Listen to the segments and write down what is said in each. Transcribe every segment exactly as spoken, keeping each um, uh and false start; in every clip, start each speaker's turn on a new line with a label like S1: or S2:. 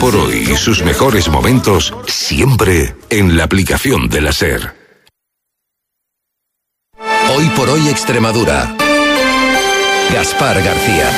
S1: por hoy y sus mejores momentos siempre en la aplicación de la SER.
S2: Hoy por hoy Extremadura. Gaspar García.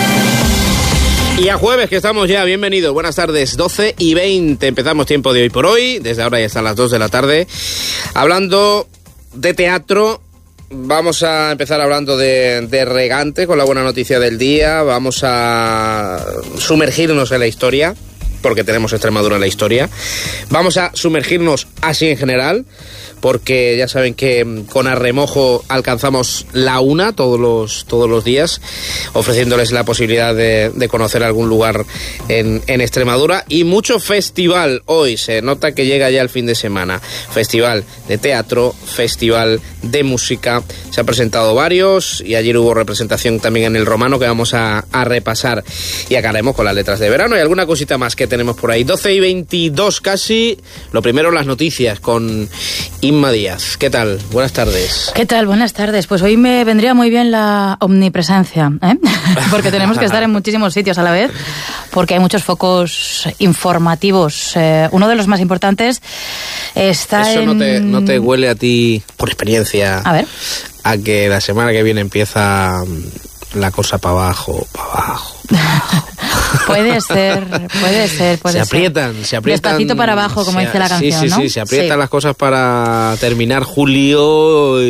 S3: Y a jueves que estamos ya, bienvenidos, buenas tardes, doce y veinte, empezamos tiempo de Hoy por Hoy, desde ahora ya hasta las dos de la tarde, hablando de teatro. Vamos a empezar hablando de, de Regante, con la buena noticia del día. Vamos a sumergirnos en la historia, porque tenemos Extremadura en la historia. Vamos a sumergirnos así en general, porque ya saben que con Arremojo alcanzamos la una todos los, todos los días, ofreciéndoles la posibilidad de, de conocer algún lugar en, en Extremadura. Y mucho festival hoy, se nota que llega ya el fin de semana. Festival de teatro, festival de música, se han presentado varios y ayer hubo representación también en el Romano que vamos a, a repasar y acabaremos con las letras de verano y alguna cosita más que tenemos por ahí. doce y veintidós casi, lo primero las noticias con Inma Díaz. ¿Qué tal? Buenas tardes.
S4: ¿Qué tal? Buenas tardes. Pues hoy me vendría muy bien la omnipresencia, ¿eh? Porque tenemos que estar en muchísimos sitios a la vez, porque hay muchos focos informativos. Eh, uno de los más importantes está
S3: Eso
S4: en...
S3: no te, no te huele a ti, por experiencia,
S4: a ver,
S3: a que la semana que viene empieza la cosa para abajo, para abajo, para abajo.
S4: Puede ser, puede ser, puede
S3: se
S4: ser.
S3: aprietan, se aprietan.
S4: Despacito para abajo, como
S3: se,
S4: dice la canción,
S3: sí, sí,
S4: ¿no?
S3: Sí, se aprietan
S4: sí.
S3: las cosas para terminar julio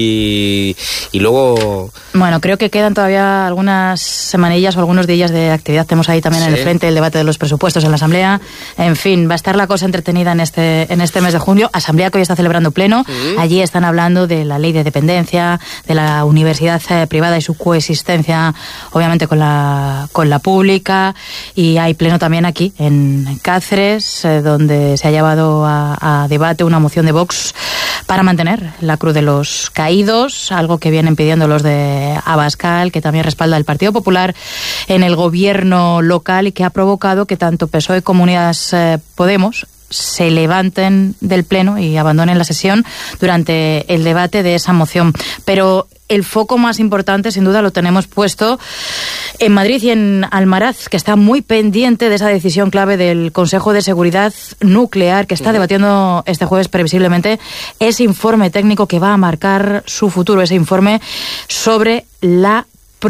S3: y, y luego...
S4: Bueno, creo que quedan todavía algunas semanillas o algunos días de actividad. Tenemos ahí también sí. en el frente el debate de los presupuestos en la Asamblea. En fin, va a estar la cosa entretenida en este, en este mes de junio. Asamblea que hoy está celebrando pleno. Mm. Allí están hablando de la ley de dependencia, de la universidad privada y su coexistencia, obviamente, con la, con la pública. Y hay pleno también aquí, en Cáceres, eh, donde se ha llevado a, a debate una moción de Vox para mantener la Cruz de los Caídos, algo que vienen pidiendo los de Abascal, que también respalda el Partido Popular en el gobierno local y que ha provocado que tanto P S O E como Unidas eh, Podemos se levanten del pleno y abandonen la sesión durante el debate de esa moción. Pero el foco más importante, sin duda, lo tenemos puesto en Madrid y en Almaraz, que está muy pendiente de esa decisión clave del Consejo de Seguridad Nuclear, que está debatiendo este jueves previsiblemente ese informe técnico que va a marcar su futuro, ese informe sobre la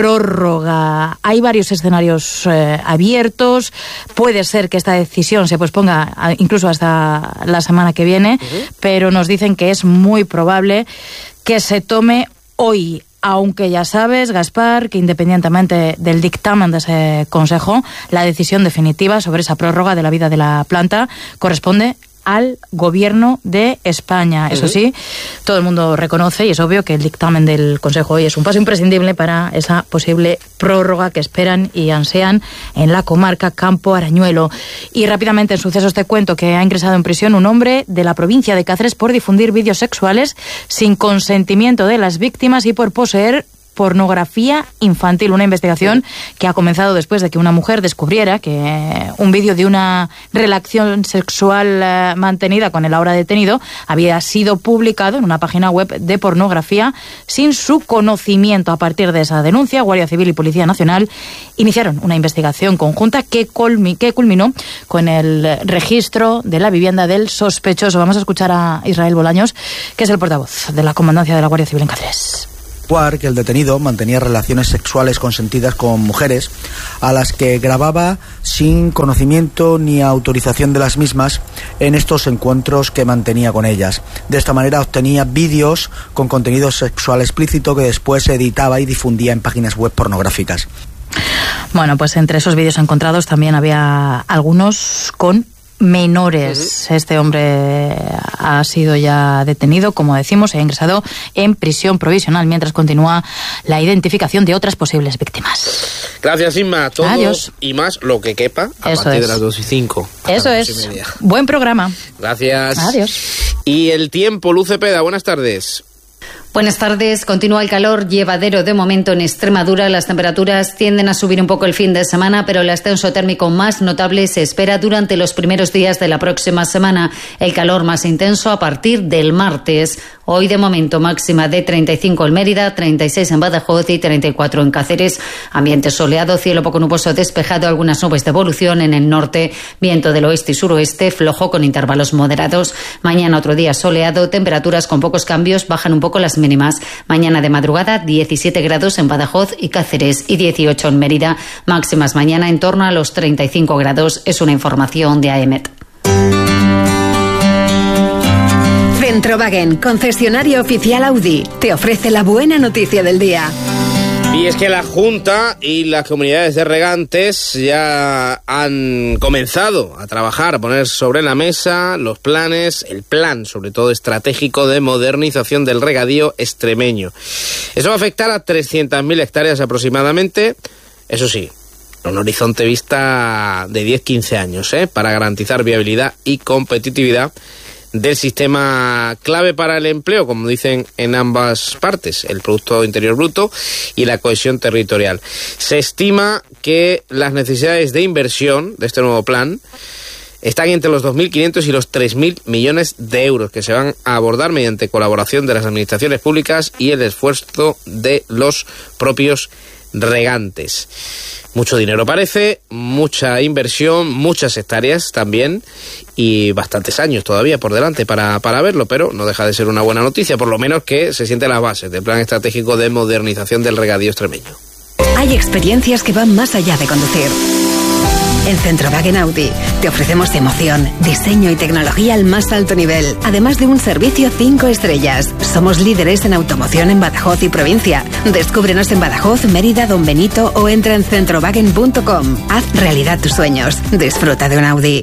S4: prórroga. Hay varios escenarios eh, abiertos. Puede ser que esta decisión se posponga a, incluso hasta la semana que viene, uh-huh. pero nos dicen que es muy probable que se tome hoy. Aunque ya sabes, Gaspar, que independientemente del dictamen de ese consejo, la decisión definitiva sobre esa prórroga de la vida de la planta corresponde al Gobierno de España. Eso sí, todo el mundo reconoce y es obvio que el dictamen del Consejo hoy es un paso imprescindible para esa posible prórroga que esperan y ansian en la comarca Campo Arañuelo. Y rápidamente en sucesos te cuento que ha ingresado en prisión un hombre de la provincia de Cáceres por difundir vídeos sexuales sin consentimiento de las víctimas y por poseer pornografía infantil, una investigación que ha comenzado después de que una mujer descubriera que un vídeo de una relación sexual eh, mantenida con el ahora detenido había sido publicado en una página web de pornografía sin su conocimiento. A partir de esa denuncia, Guardia Civil y Policía Nacional iniciaron una investigación conjunta que, culmi- que culminó con el registro de la vivienda del sospechoso. Vamos a escuchar a Israel Bolaños, que es el portavoz de la Comandancia de la Guardia Civil en Cáceres.
S5: Que el detenido mantenía relaciones sexuales consentidas con mujeres a las que grababa sin conocimiento ni autorización de las mismas en estos encuentros que mantenía con ellas. De esta manera obtenía vídeos con contenido sexual explícito que después editaba y difundía en páginas web pornográficas.
S4: Bueno, pues entre esos vídeos encontrados también había algunos con menores. Uh-huh. Este hombre ha sido ya detenido, como decimos, e ha ingresado en prisión provisional mientras continúa la identificación de otras posibles víctimas.
S3: Gracias, Inma. Todo
S4: Adiós.
S3: Y más lo que quepa a
S4: Eso
S3: partir
S4: es.
S3: de las dos y cinco.
S4: Eso es. Buen programa.
S3: Gracias.
S4: Adiós.
S3: Y el tiempo, Luz Cepeda, buenas tardes.
S6: Buenas tardes. Continúa el calor llevadero de momento en Extremadura. Las temperaturas tienden a subir un poco el fin de semana, pero el ascenso térmico más notable se espera durante los primeros días de la próxima semana. El calor más intenso a partir del martes. Hoy de momento máxima de treinta y cinco en Mérida, treinta y seis en Badajoz y treinta y cuatro en Cáceres. Ambiente soleado, cielo poco nuboso despejado, algunas nubes de evolución en el norte, viento del oeste y suroeste, flojo con intervalos moderados. Mañana otro día soleado, temperaturas con pocos cambios, bajan un poco las mínimas. Mañana de madrugada diecisiete grados en Badajoz y Cáceres y dieciocho en Mérida. Máximas mañana en torno a los treinta y cinco grados, es una información de A E M E T.
S7: Centrowagen, concesionario oficial Audi, te ofrece la buena noticia del día.
S3: Y es que la Junta y las comunidades de regantes ya han comenzado a trabajar, a poner sobre la mesa los planes, el plan sobre todo estratégico de modernización del regadío extremeño. Eso va a afectar a trescientas mil hectáreas aproximadamente, eso sí, un horizonte vista de diez a quince años, ¿eh? Para garantizar viabilidad y competitividad del sistema clave para el empleo, como dicen en ambas partes, el Producto Interior Bruto y la cohesión territorial. Se estima que las necesidades de inversión de este nuevo plan están entre los dos mil quinientos y los tres mil millones de euros que se van a abordar mediante colaboración de las administraciones públicas y el esfuerzo de los propios regantes. Mucho dinero parece, mucha inversión, muchas hectáreas también y bastantes años todavía por delante para, para verlo, pero no deja de ser una buena noticia, por lo menos que se sienten las bases del plan estratégico de modernización del regadío extremeño.
S7: Hay experiencias que van más allá de conducir. En Centrowagen Audi te ofrecemos emoción, diseño y tecnología al más alto nivel, además de un servicio cinco estrellas. Somos líderes en automoción en Badajoz y provincia. Descúbrenos en Badajoz, Mérida, Don Benito o entra en centrowagen punto com. Haz realidad tus sueños. Disfruta de un Audi.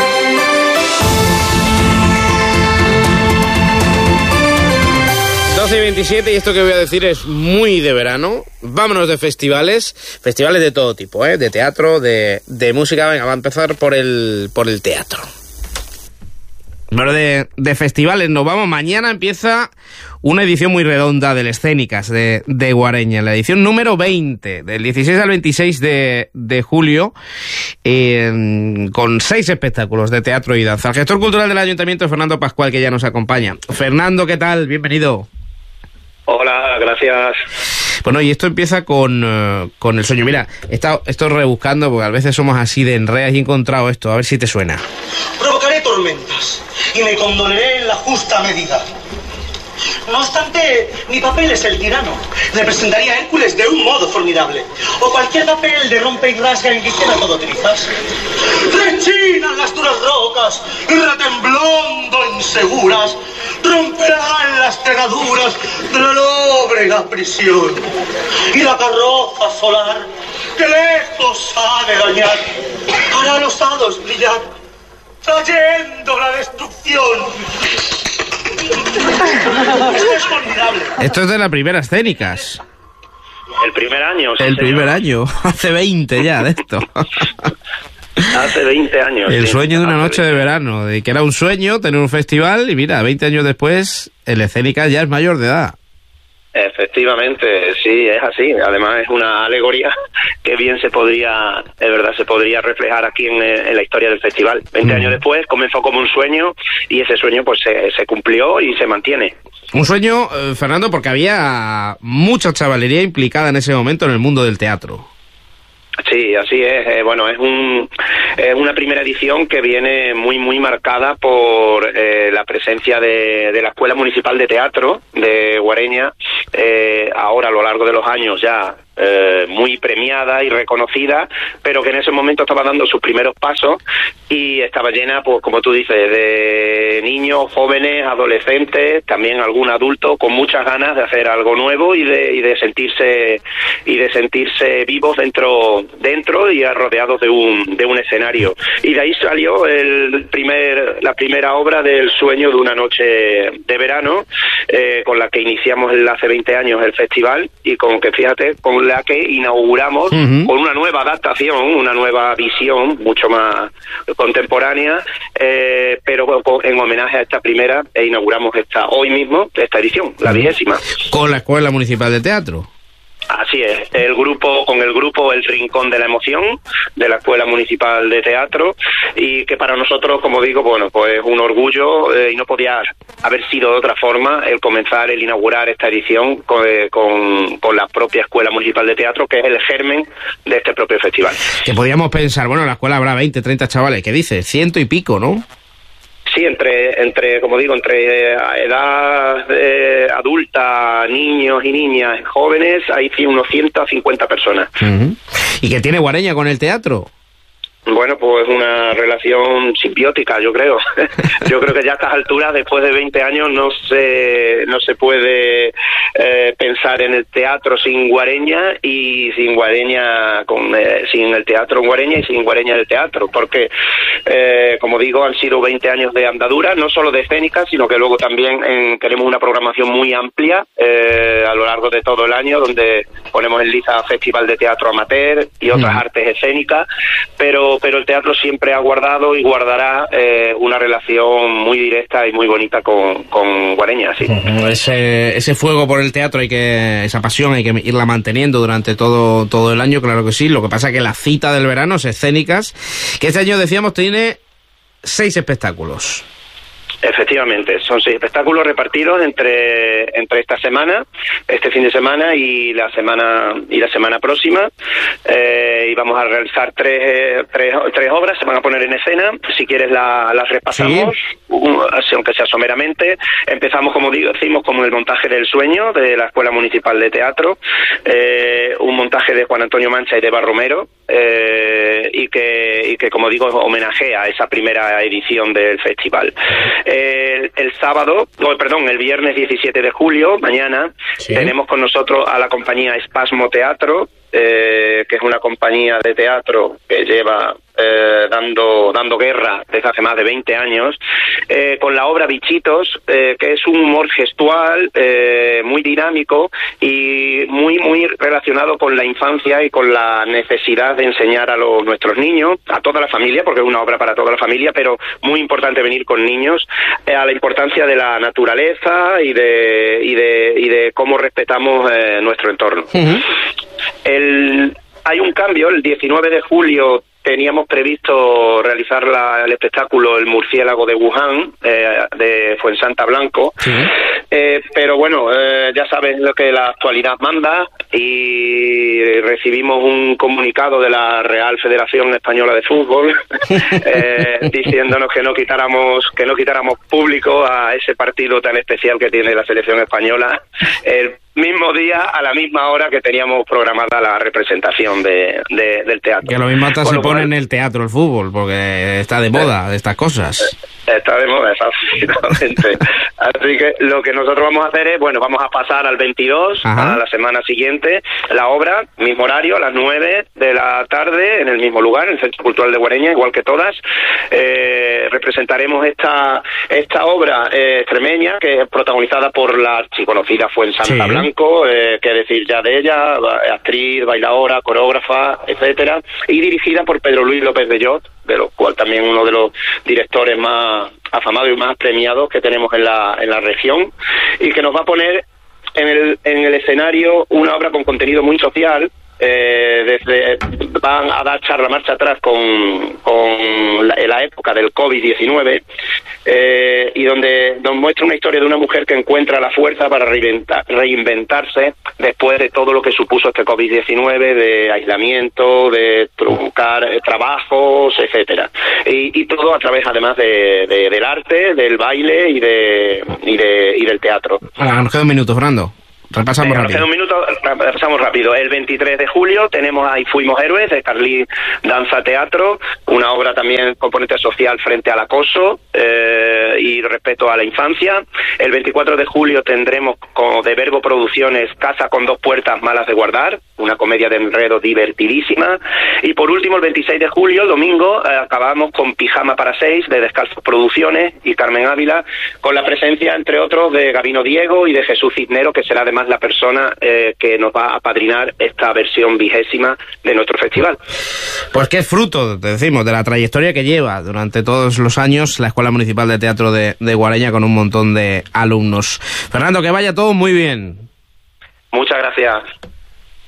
S3: doce y veintisiete, y esto que voy a decir es muy de verano. Vámonos de festivales, festivales de todo tipo, ¿eh? De teatro, de, de música. Venga, va a empezar por el, por el teatro. Bueno, de, de festivales nos vamos. Mañana empieza una edición muy redonda del Escénicas de, de Guareña, la edición número veinte, del dieciséis al veintiséis de, de julio, eh, con seis espectáculos de teatro y danza. El gestor cultural del Ayuntamiento, Fernando Pascual, que ya nos acompaña. Fernando, ¿qué tal? Bienvenido.
S8: Hola, gracias.
S3: Bueno, y esto empieza con, uh, con el sueño. Mira, he estado, estoy rebuscando porque a veces somos así de enreas y he encontrado esto, a ver si te suena.
S9: Provocaré tormentas y me condoleré en la justa medida. No obstante, mi papel es el tirano. Representaría a Hércules de un modo formidable. O cualquier papel de rompe y rasga en que quiera todo utilizarse. Rechinan las duras rocas y retemblando inseguras romperán las tenaduras de la lóbrega prisión. Y la carroza solar que lejos ha de dañar hará los hados brillar, trayendo la destrucción. Esto es formidable.
S3: Esto es de la primera Escénicas.
S8: El primer año. Sí,
S3: el
S8: señor.
S3: primer año, hace veinte ya de esto.
S8: Hace veinte años.
S3: El
S8: sí,
S3: sueño de una
S8: hace
S3: noche de verano, de que era un sueño tener un festival y mira, veinte años después, el Escénicas ya es mayor de edad.
S8: Efectivamente, sí, es así. Además es una alegoría que bien se podría, de verdad, se podría reflejar aquí en, en la historia del festival. veinte mm. años después comenzó como un sueño y ese sueño pues se, se cumplió y se mantiene.
S3: Un sueño, eh, Fernando, porque había mucha chavalería implicada en ese momento en el mundo del teatro.
S8: Sí, así es. Eh, bueno, es un es una primera edición que viene muy muy marcada por eh, la presencia de, de la Escuela Municipal de Teatro de Guareña, eh, ahora a lo largo de los años ya eh, muy premiada y reconocida, pero que en ese momento estaba dando sus primeros pasos y estaba llena, pues como tú dices, de niños, jóvenes, adolescentes, también algún adulto con muchas ganas de hacer algo nuevo y de y de sentirse y de sentirse vivos dentro dentro y rodeados de un de un escenario. Y de ahí salió el primer la primera obra del Sueño de una noche de verano, eh, con la que iniciamos hace veinte años el festival y con que fíjate con la que inauguramos uh-huh. con una nueva adaptación, una nueva visión mucho más contemporánea, eh, pero en homenaje a esta primera, e inauguramos esta hoy mismo esta edición, la vigésima.
S3: Con la Escuela Municipal de Teatro.
S8: Así es, el grupo con el grupo El Rincón de la Emoción de la Escuela Municipal de Teatro, y que para nosotros, como digo, bueno, pues un orgullo eh, y no podía haber sido de otra forma el comenzar, el inaugurar esta edición con, eh, con, con la propia Escuela Municipal de Teatro, que es el germen de este propio festival.
S3: Que podíamos pensar, bueno, en la escuela habrá veinte, treinta chavales, ¿qué dices? Ciento y pico, ¿no?
S8: Sí, entre, entre, como digo, entre edad eh, adulta, niños y niñas, jóvenes, hay unos ciento cincuenta personas.
S3: Uh-huh. ¿Y qué tiene Guareña con el teatro?
S8: Bueno, pues una relación simbiótica, yo creo. Yo creo que ya a estas alturas, después de veinte años, no se no se puede eh, pensar en el teatro sin Guareña y sin Guareña con eh, sin el teatro en Guareña y sin Guareña en el teatro, porque eh, como digo, han sido veinte años de andadura, no solo de escénica, sino que luego también en, tenemos una programación muy amplia eh, a lo largo de todo el año, donde ponemos en liza Festival de Teatro Amateur y otras mm. artes escénicas, pero pero el teatro siempre ha guardado y guardará eh, una relación muy directa y muy bonita con, con Guareña, sí.
S3: Ese, ese fuego por el teatro, hay que esa pasión hay que irla manteniendo durante todo, todo el año, claro que sí. Lo que pasa es que la cita del verano es Escénicas, que este año, decíamos, tiene seis espectáculos.
S8: Efectivamente, son seis espectáculos repartidos entre entre esta semana, este fin de semana y la semana y la semana próxima. Eh, y vamos a realizar tres, tres tres obras, se van a poner en escena. Si quieres la, las repasamos, sí. um, aunque sea someramente. Empezamos, como digo, decimos, como el montaje del Sueño de la Escuela Municipal de Teatro, eh, un montaje de Juan Antonio Mancha y de Eva Romero, eh, y que y que como digo homenajea esa primera edición del festival. El, el sábado, oh, perdón, el viernes diecisiete de julio, mañana, ¿sí? Tenemos con nosotros a la compañía Espasmo Teatro, eh, que es una compañía de teatro que lleva eh, dando dando guerra desde hace más de veinte años, eh, con la obra Bichitos, eh, que es un humor gestual eh, muy dinámico y muy muy relacionado con la infancia y con la necesidad de enseñar a los, nuestros niños, a toda la familia, porque es una obra para toda la familia, pero muy importante venir con niños, eh, a la importancia de la naturaleza y de y de y de cómo respetamos eh, nuestro entorno. Uh-huh. El, hay un cambio, el diecinueve de julio teníamos previsto realizar la, el espectáculo El Murciélago de Wuhan, eh, de Fuensanta Blanco, sí. eh, pero bueno, eh, ya sabes lo que la actualidad manda, y recibimos un comunicado de la Real Federación Española de Fútbol eh, diciéndonos que no quitáramos que no quitáramos público a ese partido tan especial que tiene la selección española el mismo día, a la misma hora que teníamos programada la representación de, de, del teatro.
S3: Que lo mismo hasta se pone en el teatro el fútbol, porque está de moda de estas cosas.
S8: Está de moda, exactamente. Así que lo que nosotros vamos a hacer es, bueno, vamos a pasar al veintidós, Ajá. a la semana siguiente, la obra, mismo horario, a las nueve de la tarde, en el mismo lugar, en el Centro Cultural de Guareña, igual que todas. Eh, representaremos esta esta obra eh, extremeña, que es protagonizada por la archiconocida Fuensanta sí. Blanco, eh, que decir ya de ella, actriz, bailadora, coreógrafa, etcétera, y dirigida por Pedro Luis López Bellot, de lo cual también uno de los directores más afamados y más premiados que tenemos en la en la región, y que nos va a poner en el en el escenario una obra con contenido muy social. Eh, desde van a dar charla marcha atrás con, con la, la época del COVID diecinueve, eh, y donde nos muestra una historia de una mujer que encuentra la fuerza para reinventar, reinventarse después de todo lo que supuso este COVID diecinueve, de aislamiento, de truncar eh, trabajos, etcétera, y, y todo a través además de, de, del arte, del baile y de y, de, y del teatro.
S3: Ahora, nos queda un minuto, Fernando. Repasamos
S8: Venga,
S3: rápido.
S8: Un minuto, repasamos rápido. El veintitrés de julio tenemos Ahí Fuimos Héroes, de Carlí Danza Teatro, una obra también componente social frente al acoso eh, y respeto a la infancia. El veinticuatro de julio tendremos como de Verbo Producciones Casa con dos puertas malas de guardar, una comedia de enredo divertidísima. Y por último, el veintiséis de julio, el domingo, eh, acabamos con Pijama para seis, de Descalzos Producciones y Carmen Ávila, con la presencia, entre otros, de Gabino Diego y de Jesús Cisnero, que será además la persona eh, que nos va a apadrinar esta versión vigésima de nuestro festival.
S3: Pues que es fruto, te decimos, de la trayectoria que lleva durante todos los años la Escuela Municipal de Teatro de, de Guareña, con un montón de alumnos. Fernando, que vaya todo muy bien.
S8: Muchas gracias.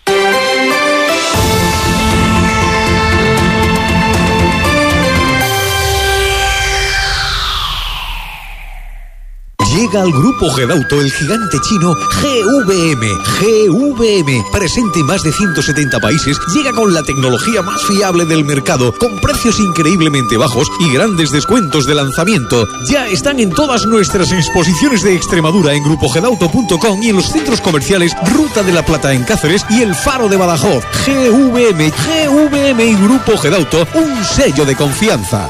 S10: Llega al grupo Gedauto el gigante chino G V M. G V M, presente en más de ciento setenta países, llega con la tecnología más fiable del mercado, con precios increíblemente bajos y grandes descuentos de lanzamiento. Ya están en todas nuestras exposiciones de Extremadura en grupo gedauto punto com y en los centros comerciales Ruta de la Plata en Cáceres y El Faro de Badajoz. G V M, G V M y Grupo Gedauto, un sello de confianza.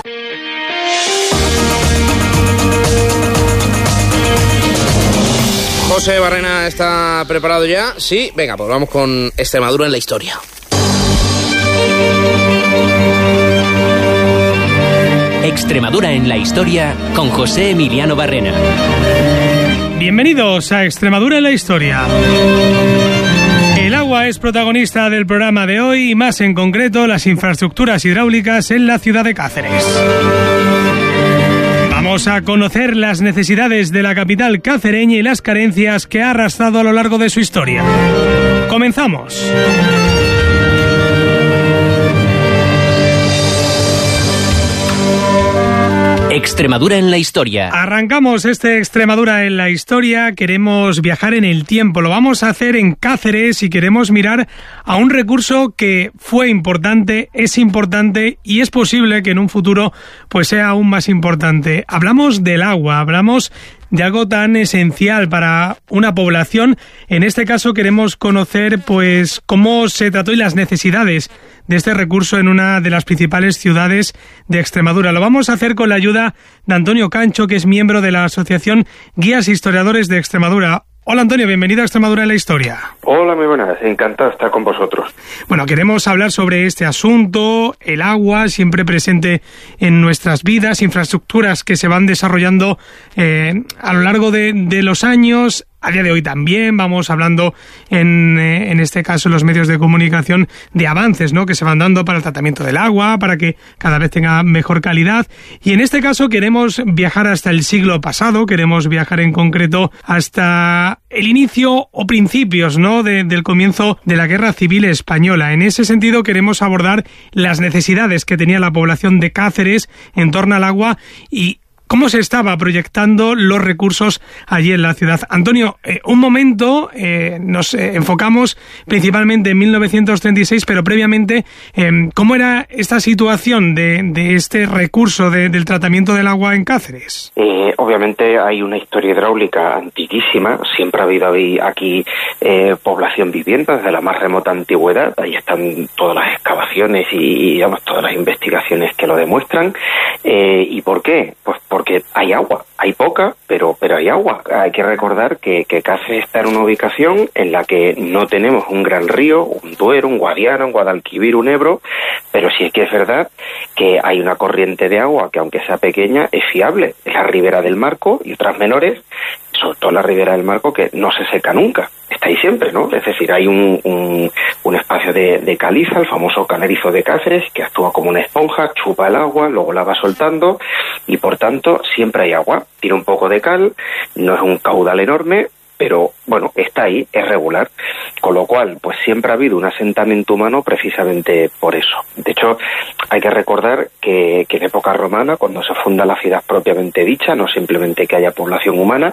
S3: José Barrena está preparado ya. Sí, venga, pues vamos con Extremadura en la historia.
S11: Extremadura en la historia con José Emiliano Barrena.
S12: Bienvenidos a Extremadura en la historia. El agua es protagonista del programa de hoy y más en concreto las infraestructuras hidráulicas en la ciudad de Cáceres. Vamos a conocer las necesidades de la capital cacereña y las carencias que ha arrastrado a lo largo de su historia. ¡Comenzamos!
S11: Extremadura en la historia.
S12: Arrancamos este Extremadura en la historia. Queremos viajar en el tiempo. Lo vamos a hacer en Cáceres y queremos mirar a un recurso que fue importante, es importante y es posible que en un futuro pues sea aún más importante. Hablamos del agua, hablamos de algo tan esencial para una población. En este caso queremos conocer pues cómo se trató y las necesidades de este recurso en una de las principales ciudades de Extremadura. Lo vamos a hacer con la ayuda de Antonio Cancho, que es miembro de la Asociación Guías Historiadores de Extremadura. Hola Antonio, bienvenido a Extremadura en la historia.
S13: Hola, muy buenas, encantado de estar con vosotros.
S12: Bueno, queremos hablar sobre este asunto, el agua, siempre presente en nuestras vidas, infraestructuras que se van desarrollando eh, a lo largo de, de los años. A día de hoy también vamos hablando en, eh, en este caso en los medios de comunicación de avances, ¿no?, que se van dando para el tratamiento del agua, para que cada vez tenga mejor calidad. Y en este caso queremos viajar hasta el siglo pasado, queremos viajar en concreto hasta el inicio o principios, ¿no?, de, del comienzo de la Guerra Civil Española. En ese sentido queremos abordar las necesidades que tenía la población de Cáceres en torno al agua y cómo se estaba proyectando los recursos allí en la ciudad. Antonio, eh, un momento, eh, nos eh, enfocamos principalmente en mil novecientos treinta y seis, pero previamente, eh, ¿cómo era esta situación de, de este recurso de, del tratamiento del agua en Cáceres?
S13: Eh, obviamente hay una historia hidráulica antiquísima, siempre ha habido aquí eh, población viviente desde la más remota antigüedad, ahí están todas las excavaciones y, digamos, todas las investigaciones que lo demuestran. Eh, ¿Y por qué? Pues porque hay agua, hay poca, pero pero hay agua. Hay que recordar que, que Cáceres está en una ubicación en la que no tenemos un gran río, un Duero, un Guadiana, un Guadalquivir, un Ebro, pero sí es que es verdad que hay una corriente de agua que, aunque sea pequeña, es fiable. Es la Ribera del Marco y otras menores, sobre todo la Ribera del Marco, que no se seca nunca. Está ahí siempre, ¿no? Es decir, hay un, un, un espacio de, de caliza, el famoso canerizo de Cáceres, que actúa como una esponja, chupa el agua, luego la va soltando y, por tanto, siempre hay agua. Tiene un poco de cal, no es un caudal enorme, pero, bueno, está ahí, es regular. Con lo cual, pues siempre ha habido un asentamiento humano precisamente por eso. De hecho, hay que recordar que, que en época romana, cuando se funda la ciudad propiamente dicha, no simplemente que haya población humana,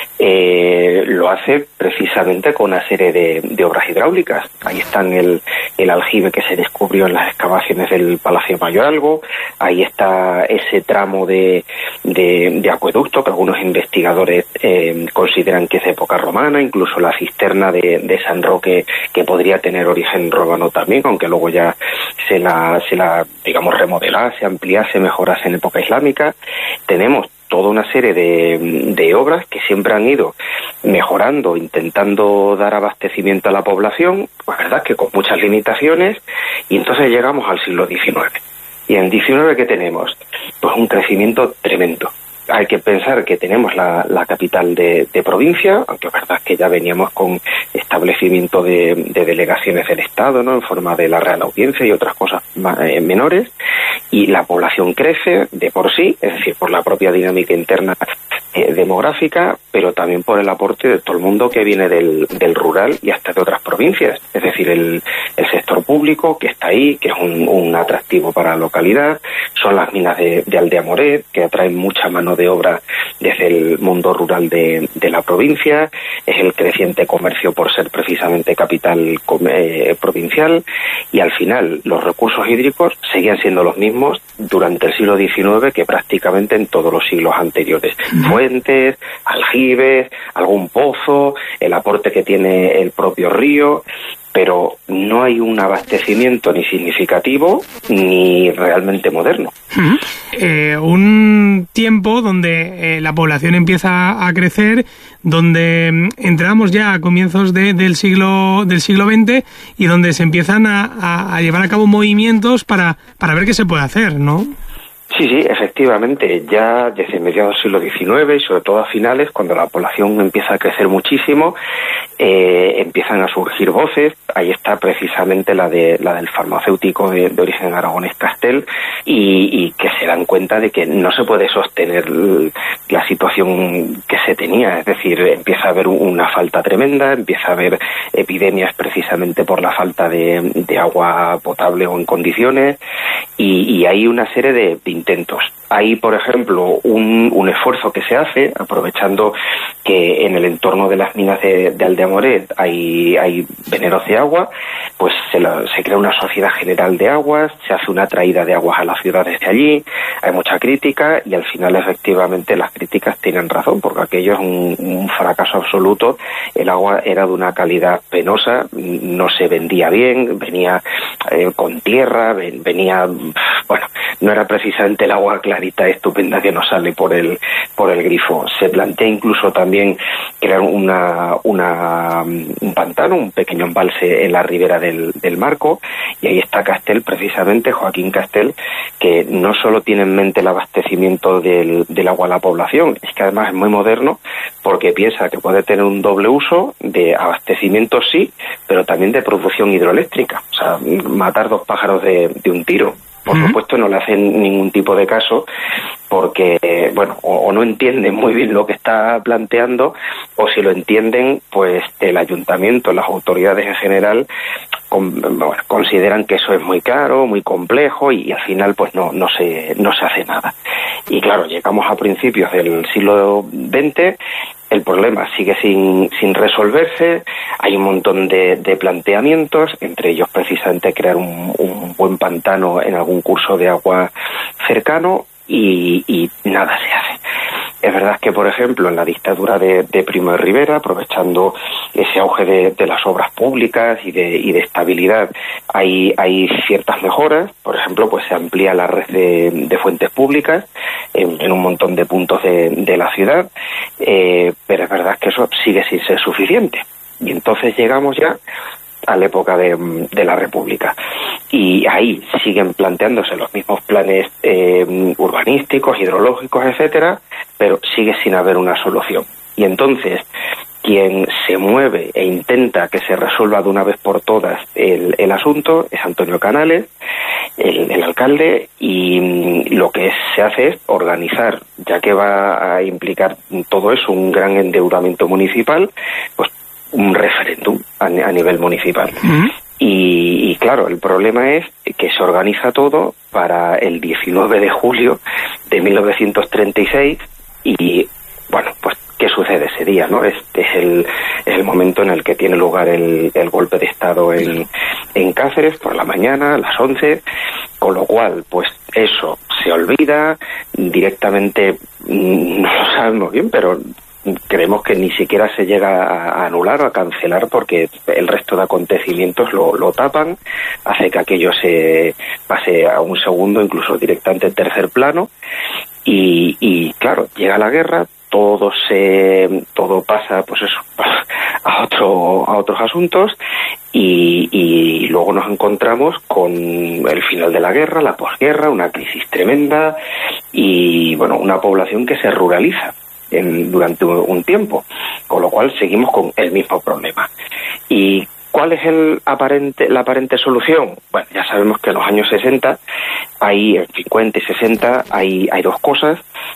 S13: eh, lo hace precisamente con una serie de, de obras hidráulicas. Ahí están el, el aljibe que se descubrió en las excavaciones del Palacio Mayorazgo, ahí está ese tramo de, de, de acueducto que algunos investigadores eh, consideran que es de época romana, incluso la cisterna de, de San Roque que podría tener origen romano también, aunque luego ya se la, se la digamos, remodelase, ampliase, mejorase en época islámica. Tenemos toda una serie de, de obras que siempre han ido mejorando, intentando dar abastecimiento a la población, la verdad es que con muchas limitaciones, y entonces llegamos al siglo diecinueve. Y en el diecinueve, ¿qué tenemos? Pues un crecimiento tremendo. Hay que pensar que tenemos la, la capital de, de provincia, aunque es verdad que ya veníamos con establecimiento de, de delegaciones del Estado, ¿no?, en forma de la Real Audiencia y otras cosas más, eh, menores, y la población crece de por sí, es decir, por la propia dinámica interna eh, demográfica, pero también por el aporte de todo el mundo que viene del, del rural y hasta de otras provincias. Es decir, el, el sector público que está ahí, que es un, un atractivo para la localidad, son las minas de, de Aldea Moret, que atraen mucha mano de obra desde el mundo rural de, de la provincia, es el creciente comercio por ser precisamente capital eh, provincial, y al final los recursos hídricos seguían siendo los mismos durante el siglo diecinueve que prácticamente en todos los siglos anteriores. Fuentes, aljibes, algún pozo, el aporte que tiene el propio río, pero no hay un abastecimiento ni significativo ni realmente moderno.
S12: Uh-huh. Eh, un tiempo donde eh, la población empieza a crecer, donde entramos ya a comienzos de, del siglo del siglo veinte y donde se empiezan a, a, a llevar a cabo movimientos para, para ver qué se puede hacer, ¿no?
S13: Sí, sí, efectivamente, ya desde mediados del siglo diecinueve y sobre todo a finales, cuando la población empieza a crecer muchísimo, eh, empiezan a surgir voces. Ahí está precisamente la de la del farmacéutico de, de origen aragonés Castel, y, y que se dan cuenta de que no se puede sostener la situación que se tenía, es decir, empieza a haber una falta tremenda, empieza a haber epidemias precisamente por la falta de, de agua potable o en condiciones, y, y hay una serie de, de intentos. Hay, por ejemplo, un, un esfuerzo que se hace, aprovechando que en el entorno de las minas de, de Aldea Moret hay, hay veneros de agua, pues se, la, se crea una sociedad general de aguas, se hace una traída de aguas a las ciudades de allí, hay mucha crítica y al final efectivamente las críticas tienen razón, porque aquello es un, un fracaso absoluto. El agua era de una calidad penosa, no se vendía bien, venía eh, con tierra, ven, venía, bueno, no era precisamente el agua clarita estupenda que nos sale por el por el grifo. Se plantea incluso también crear una, una un pantano, un pequeño embalse en la ribera del, del Marco, y ahí está Castel, precisamente Joaquín Castel, que no solo tiene en mente el abastecimiento del, del agua a la población, es que además es muy moderno, porque piensa que puede tener un doble uso de abastecimiento, sí, pero también de producción hidroeléctrica, o sea, matar dos pájaros de, de un tiro. Por uh-huh. supuesto no le hacen ningún tipo de caso porque, bueno, o, o no entienden muy bien lo que está planteando, o si lo entienden, pues el ayuntamiento, las autoridades en general, con, bueno, consideran que eso es muy caro, muy complejo y, y al final pues no, no, se, no se hace nada. Y claro, llegamos a principios del siglo veinte, el problema sigue sin, sin resolverse, hay un montón de, de planteamientos, entre ellos precisamente crear un, un buen pantano en algún curso de agua cercano y, y nada se hace. Es verdad que, por ejemplo, en la dictadura de, de Primo de Rivera, aprovechando ese auge de, de las obras públicas y de, y de estabilidad, hay, hay ciertas mejoras. Por ejemplo, pues se amplía la red de, de fuentes públicas en, en un montón de puntos de, de la ciudad, eh, pero es verdad que eso sigue sin ser suficiente. Y entonces llegamos ya a la época de, de la República. Y ahí siguen planteándose los mismos planes eh, urbanísticos, hidrológicos, etcétera, pero sigue sin haber una solución. Y entonces, quien se mueve e intenta que se resuelva de una vez por todas el, el asunto es Antonio Canales, el, el alcalde, y lo que se hace es organizar, ya que va a implicar todo eso, un gran endeudamiento municipal, pues un referéndum a, a nivel municipal. Uh-huh. Y, y claro, el problema es que se organiza todo para el diecinueve de julio de mil novecientos treinta y seis y, bueno, pues, ¿qué sucede ese día, no? Este es el, es el momento en el que tiene lugar el, el golpe de Estado en, en Cáceres por la mañana, a las once, con lo cual, pues, eso se olvida directamente, no lo sabemos bien, pero creemos que ni siquiera se llega a anular o a cancelar porque el resto de acontecimientos lo, lo tapan, hace que aquello se pase a un segundo, incluso directamente en tercer plano, y, y claro, llega la guerra, todo se todo pasa pues eso a otro a otros asuntos y, y luego nos encontramos con el final de la guerra, la posguerra, una crisis tremenda y bueno, una población que se ruraliza En, durante un tiempo, con lo cual seguimos con el mismo problema. ¿Y cuál es el aparente, la aparente solución? Bueno, ya sabemos que en los años sesenta, hay, en cincuenta y sesenta, hay, hay dos cosas.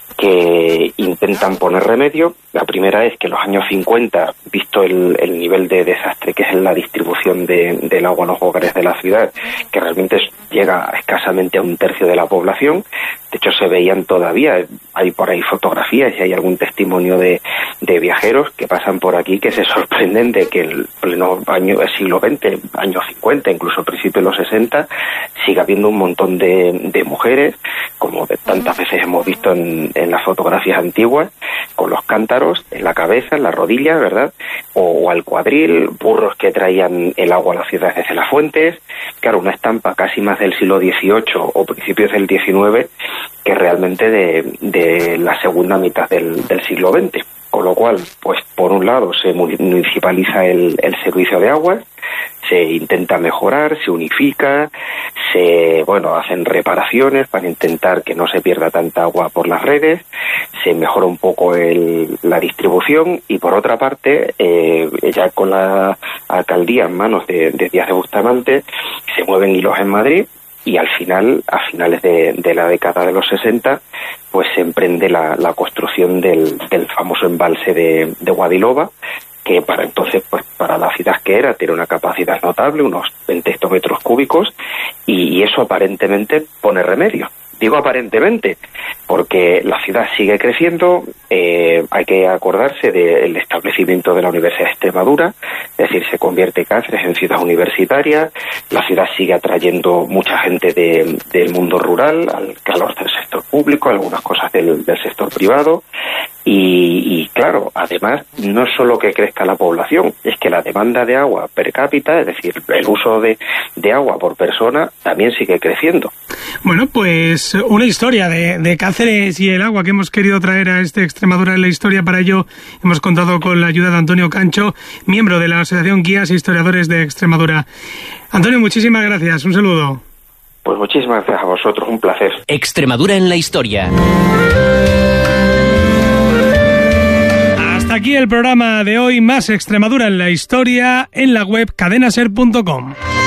S13: que intentan poner remedio. La primera es que en los años cincuenta, visto el, el nivel de desastre que es en la distribución de, del agua en los hogares de la ciudad, que realmente llega escasamente a un tercio de la población, de hecho se veían todavía, hay por ahí fotografías y hay algún testimonio de, de viajeros que pasan por aquí que se sorprenden de que el pleno año del siglo veinte, años cincuenta, incluso principios de los sesenta, siga habiendo un montón de, de mujeres, como de tantas veces hemos visto en, en las fotografías antiguas, con los cántaros en la cabeza, en la rodilla, ¿verdad? O, o al cuadril, burros que traían el agua a la ciudad desde las fuentes. Claro, una estampa casi más del siglo dieciocho o principios del diecinueve que realmente de, de la segunda mitad del, del siglo veinte. Con lo cual, pues por un lado se municipaliza el, el servicio de aguas, se intenta mejorar, se unifica, se, bueno, hacen reparaciones para intentar que no se pierda tanta agua por las redes, se mejora un poco el, la distribución y por otra parte, eh, ya con la alcaldía en manos de, de Díaz de Bustamante, se mueven hilos en Madrid. Y al final, a finales de, de la década de los sesenta, pues se emprende la, la construcción del, del famoso embalse de, de Guadilova, que para entonces, pues para la ciudad que era, tiene una capacidad notable, unos veinte hectómetros cúbicos, y, y eso aparentemente pone remedio. Digo aparentemente, porque la ciudad sigue creciendo, eh, hay que acordarse del establecimiento de la Universidad de Extremadura, es decir, se convierte Cáceres en ciudad universitaria, la ciudad sigue atrayendo mucha gente de, del mundo rural, al calor del sector público, algunas cosas del, del sector privado, y, y claro, además, no es solo que crezca la población, es que la demanda de agua per cápita, es decir, el uso de, de agua por persona, también sigue creciendo.
S12: Bueno, pues una historia de, de Cáceres y el agua que hemos querido traer a este Extremadura en la Historia. Para ello hemos contado con la ayuda de Antonio Cancho, miembro de la Asociación Guías e Historiadores de Extremadura. Antonio, muchísimas gracias, un saludo.
S13: Pues muchísimas gracias a vosotros, un placer.
S11: Extremadura en la Historia.
S12: Hasta aquí el programa de hoy, más Extremadura en la Historia en la web cadena ser punto com.